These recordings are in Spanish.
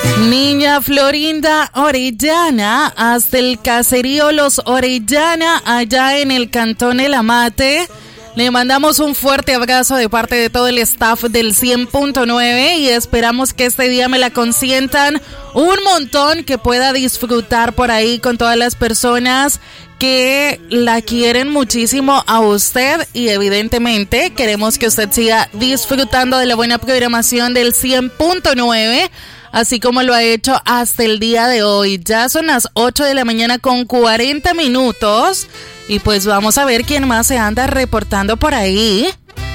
Niña Florinda Orellana, hasta el caserío Los Orellana, allá en el Cantón El Amate. Le mandamos un fuerte abrazo de parte de todo el staff del 100.9 y esperamos que este día me la consientan un montón, que pueda disfrutar por ahí con todas las personas que la quieren muchísimo a usted, y evidentemente queremos que usted siga disfrutando de la buena programación del 100.9, así como lo ha hecho hasta el día de hoy. Ya son las 8 de la mañana con 40 minutos y pues vamos a ver quién más se anda reportando por ahí.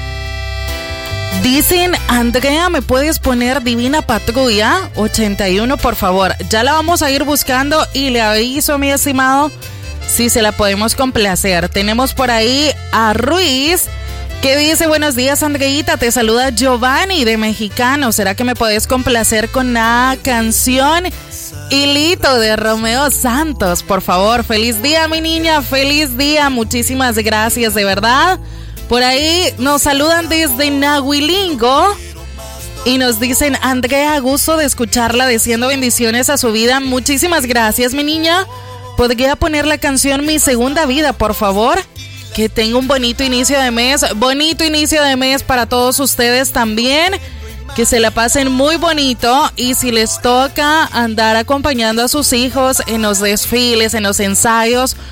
Dicen, Andrea, ¿me puedes poner Divina Patrulla 81, por favor? Ya la vamos a ir buscando y le aviso, mi estimado, si se la podemos complacer. Tenemos por ahí a Ruiz, que dice, buenos días, Andreita, te saluda Giovanni de Mexicano. ¿Será que me podés complacer con la canción Hilito de Romeo Santos? Por favor, feliz día, mi niña, feliz día, muchísimas gracias, de verdad. Por ahí nos saludan desde Nahuilingo y nos dicen, Andrea, gusto de escucharla, deseando bendiciones a su vida. Muchísimas gracias, mi niña. ¿Podría poner la canción Mi Segunda Vida, por favor? Que tenga un bonito inicio de mes para todos ustedes también. Que se la pasen muy bonito, y si les toca andar acompañando a sus hijos en los desfiles, en los ensayos,